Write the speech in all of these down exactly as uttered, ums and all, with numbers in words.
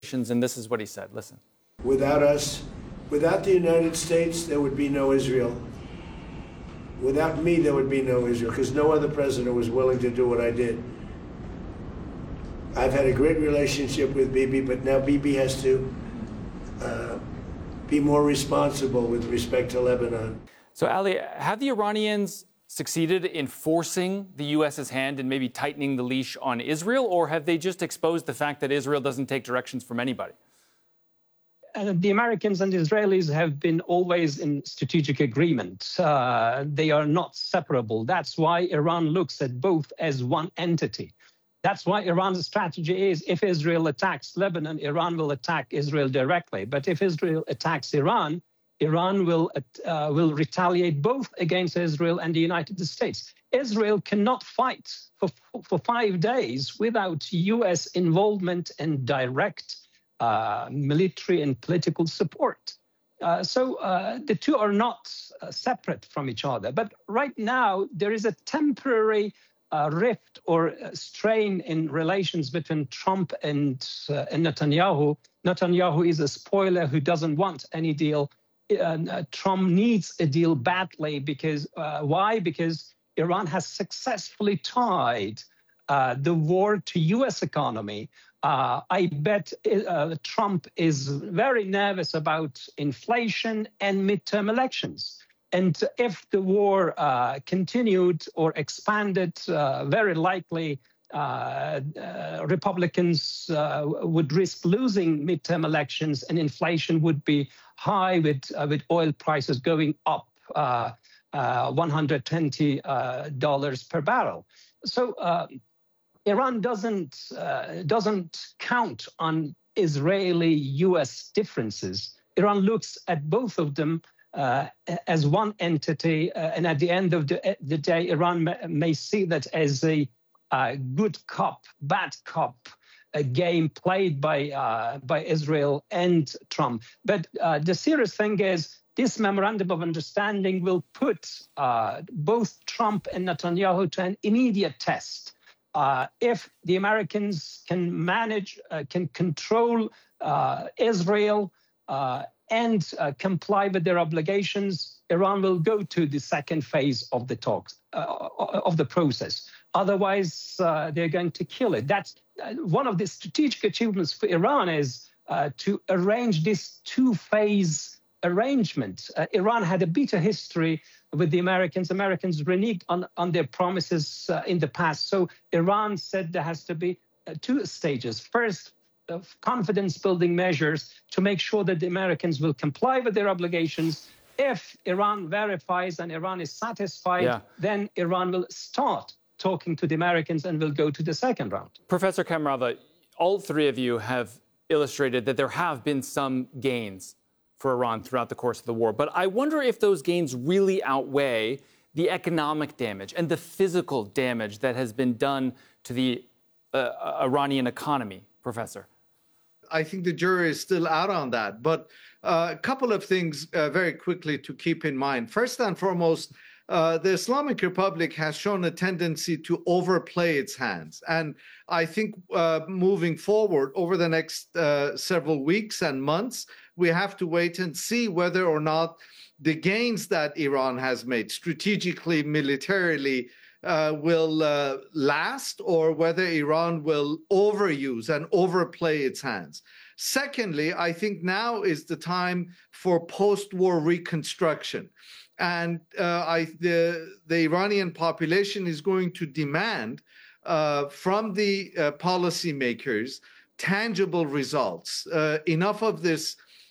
And this is what he said. Listen. Without us, without the United States, there would be no Israel. Without me, there would be no Israel, because no other president was willing to do what I did. I've had a great relationship with Bibi, but now Bibi has to uh, be more responsible with respect to Lebanon. So, Ali, have the Iranians succeeded in forcing the U S's hand and maybe tightening the leash on Israel, or have they just exposed the fact that Israel doesn't take directions from anybody? Uh, the Americans and Israelis have been always in strategic agreement. Uh, they are not separable. That's why Iran looks at both as one entity. That's why Iran's strategy is, if Israel attacks Lebanon, Iran will attack Israel directly. But if Israel attacks Iran, Iran will, uh, will retaliate both against Israel and the United States. Israel cannot fight for, for five days without U S involvement and direct Uh, military and political support. Uh, so uh, the two are not uh, separate from each other. But right now, there is a temporary uh, rift or uh, strain in relations between Trump and, uh, and Netanyahu. Netanyahu is a spoiler who doesn't want any deal. Uh, Trump needs a deal badly because, uh, why? Because Iran has successfully tied uh, the war to U S economy. Uh, I bet uh, Trump is very nervous about inflation and midterm elections. And if the war uh, continued or expanded, uh, very likely uh, uh, Republicans uh, would risk losing midterm elections, and inflation would be high with, uh, with oil prices going up uh, uh, one hundred twenty dollars uh, per barrel. So uh, Iran doesn't uh, doesn't count on Israeli-U S differences. Iran looks at both of them uh, as one entity, uh, and at the end of the, the day, Iran may, may see that as a uh, good cop, bad cop a game played by uh, by Israel and Trump. But uh, the serious thing is, this memorandum of understanding will put uh, both Trump and Netanyahu to an immediate test. Uh, if the Americans can manage, uh, can control uh, Israel uh, and uh, comply with their obligations, Iran will go to the second phase of the talks, uh, of the process. Otherwise, uh, they're going to kill it. That's uh, one of the strategic achievements for Iran is uh, to arrange this two-phase arrangement. Uh, Iran had a bitter history with the Americans. Americans reneged on, on their promises uh, in the past. So Iran said there has to be uh, two stages. First, uh, confidence-building measures to make sure that the Americans will comply with their obligations. If Iran verifies and Iran is satisfied, yeah. then Iran will start talking to the Americans and will go to the second round. Professor Kamrava, all three of you have illustrated that there have been some gains for Iran throughout the course of the war. But I wonder if those gains really outweigh the economic damage and the physical damage that has been done to the uh, Iranian economy, Professor. I think the jury is still out on that. But uh, a couple of things uh, very quickly to keep in mind. First and foremost, uh, the Islamic Republic has shown a tendency to overplay its hands. And I think uh, moving forward over the next uh, several weeks and months, we have to wait and see whether or not the gains that Iran has made strategically, militarily, uh, will uh, last, or whether Iran will overuse and overplay its hands. Secondly, I think now is the time for post-war reconstruction. And uh, I, the, the Iranian population is going to demand uh, from the uh, policymakers tangible results. Uh, enough of this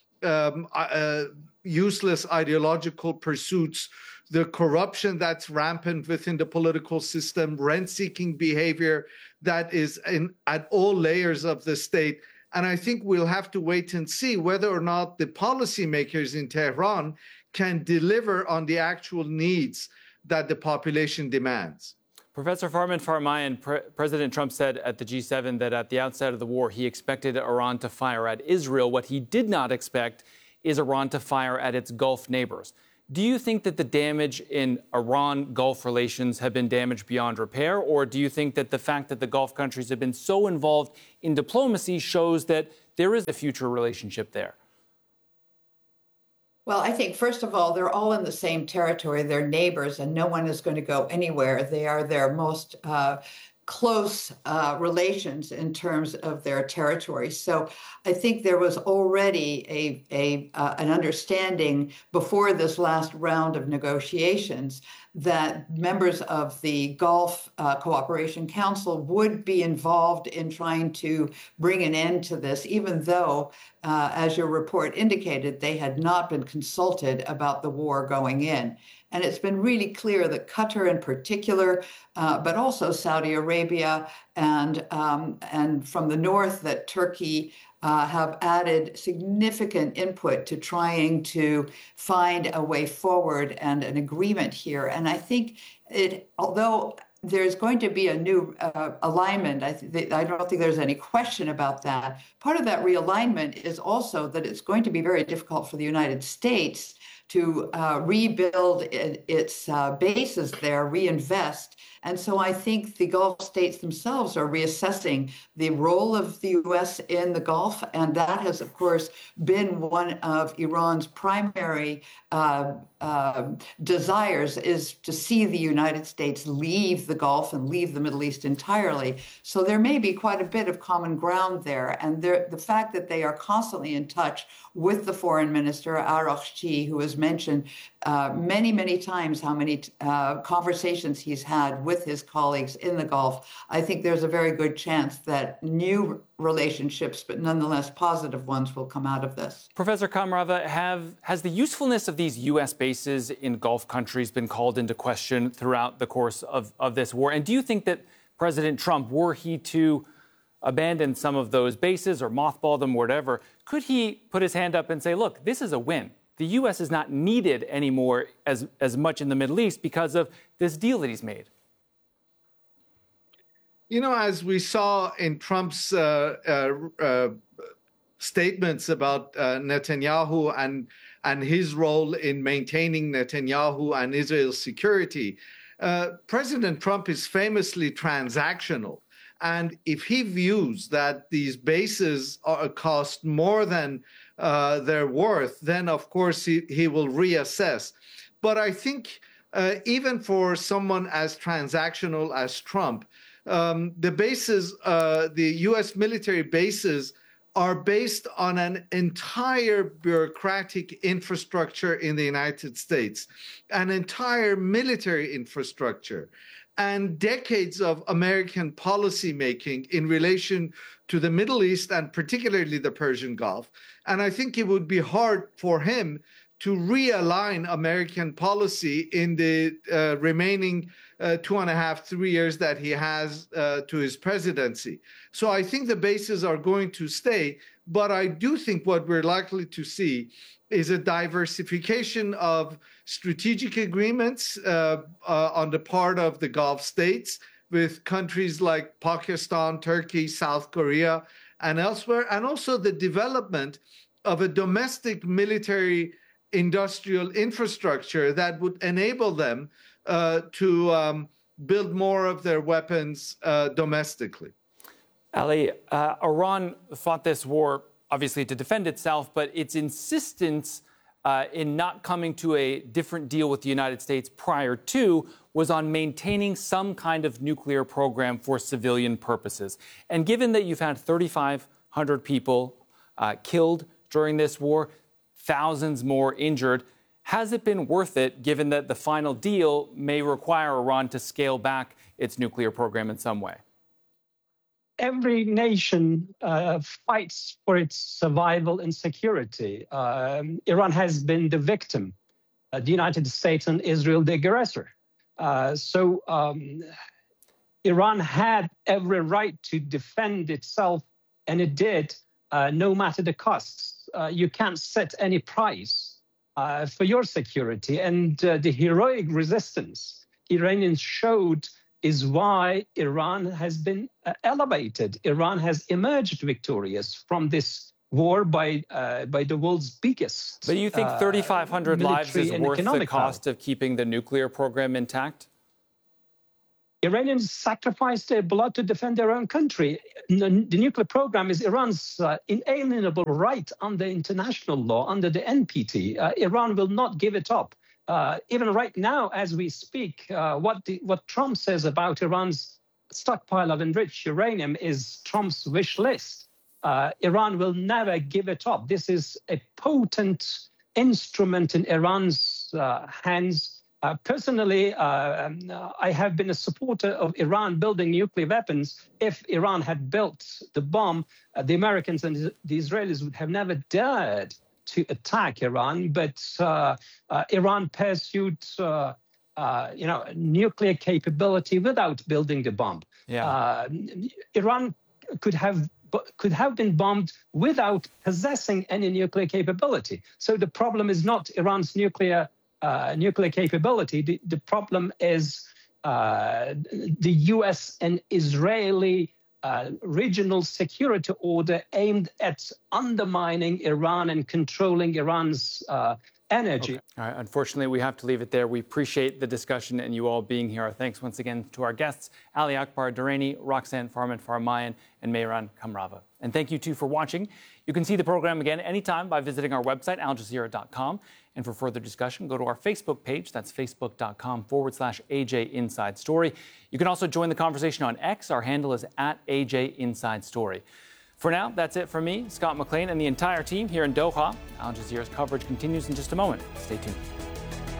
um, uh, useless ideological pursuits, the corruption that's rampant within the political system, rent-seeking behavior that is in, at all layers of the state. And I think we'll have to wait and see whether or not the policymakers in Tehran can deliver on the actual needs that the population demands. Professor Farman Farmayan, Pre- President Trump said at the G seven that at the outset of the war, he expected Iran to fire at Israel. What he did not expect is Iran to fire at its Gulf neighbors. Do you think that the damage in Iran-Gulf relations have been damaged beyond repair, or do you think that the fact that the Gulf countries have been so involved in diplomacy shows that there is a future relationship there? Well, I think, first of all, they're all in the same territory. They're neighbors, and no one is going to go anywhere. They are their most uh, close uh, relations in terms of their territory. So I think there was already a, a uh, an understanding before this last round of negotiations that members of the Gulf uh, Cooperation Council would be involved in trying to bring an end to this, even though, uh, as your report indicated, they had not been consulted about the war going in. And it's been really clear that Qatar in particular, uh, but also Saudi Arabia and, um, and from the north, that Turkey uh, have added significant input to trying to find a way forward and an agreement here. And I think it, although there's going to be a new uh, alignment, I, th- I don't think there's any question about that. Part of that realignment is also that it's going to be very difficult for the United States to uh, rebuild it, its uh, bases there, reinvest. And so I think the Gulf states themselves are reassessing the role of the U S in the Gulf. And that has, of course, been one of Iran's primary uh, uh, desires, is to see the United States leave the Gulf and leave the Middle East entirely. So there may be quite a bit of common ground there. And there, the fact that they are constantly in touch with the foreign minister, Araghchi, who has mentioned uh, many, many times how many uh, conversations he's had with his colleagues in the Gulf, I think there's a very good chance that new relationships, but nonetheless positive ones, will come out of this. Professor Kamrava, have, has the usefulness of these U S bases in Gulf countries been called into question throughout the course of, of this war? And do you think that President Trump, were he to abandon some of those bases or mothball them, whatever, could he put his hand up and say, look, this is a win? The U S is not needed anymore as, as much in the Middle East because of this deal that he's made. You know, as we saw in Trump's uh, uh, uh, statements about uh, Netanyahu and, and his role in maintaining Netanyahu and Israel's security, uh, President Trump is famously transactional. And if he views that these bases are, cost more than uh, their worth, then of course he, he will reassess. But I think uh, even for someone as transactional as Trump, um, the bases, uh, the U S military bases, are based on an entire bureaucratic infrastructure in the United States, an entire military infrastructure, and decades of American policymaking in relation to the Middle East and particularly the Persian Gulf. And I think it would be hard for him to realign American policy in the uh, remaining uh, two and a half, three years that he has uh, to his presidency. So I think the bases are going to stay, but I do think what we're likely to see is a diversification of strategic agreements uh, uh, on the part of the Gulf states with countries like Pakistan, Turkey, South Korea, and elsewhere, and also the development of a domestic military industrial infrastructure that would enable them uh, to um, build more of their weapons uh, domestically. Ali, uh, Iran fought this war obviously to defend itself, but its insistence uh, in not coming to a different deal with the United States prior to was on maintaining some kind of nuclear program for civilian purposes. And given that you've had thirty-five hundred people uh, killed during this war, thousands more injured, has it been worth it, given that the final deal may require Iran to scale back its nuclear program in some way? Every nation uh, fights for its survival and security. Um, Iran has been the victim, uh, the United States and Israel the aggressor. Uh, so um, Iran had every right to defend itself, and it did, uh, no matter the costs. Uh, you can't set any price uh, for your security. And uh, the heroic resistance Iranians showed is why Iran has been uh, elevated. Iran has emerged victorious from this war by uh, by the world's biggest. But you think thirty-five hundred uh, lives is worth the cost power. of keeping the nuclear program intact? Iranians sacrifice their blood to defend their own country. The, the nuclear program is Iran's uh, inalienable right under international law, under the N P T. Uh, Iran will not give it up. Uh, even right now, as we speak, uh, what, the, what Trump says about Iran's stockpile of enriched uranium is Trump's wish list. Uh, Iran will never give it up. This is a potent instrument in Iran's uh, hands. Uh, personally, uh, I have been a supporter of Iran building nuclear weapons. If Iran had built the bomb, uh, the Americans and the Israelis would have never dared to attack Iran. But uh, uh, Iran pursued, uh, uh, you know, nuclear capability without building the bomb. Yeah. Uh, Iran could have could have been bombed without possessing any nuclear capability. So the problem is not Iran's nuclear. Uh, nuclear capability. The, the problem is uh, the U S and Israeli uh, regional security order aimed at undermining Iran and controlling Iran's uh, energy. Okay. All right. Unfortunately, we have to leave it there. We appreciate the discussion and you all being here. Our thanks once again to our guests, Ali Akbar Durrani, Roxanne Farman-Farahmand, and Mehran Kamrava. And thank you, too, for watching. You can see the program again anytime by visiting our website, al jazeera dot com. And for further discussion, go to our Facebook page. That's facebook.com forward slash AJ Inside Story. You can also join the conversation on X. Our handle is at A J Inside Story. For now, that's it from me, Scott McLean, and the entire team here in Doha. Al Jazeera's coverage continues in just a moment. Stay tuned.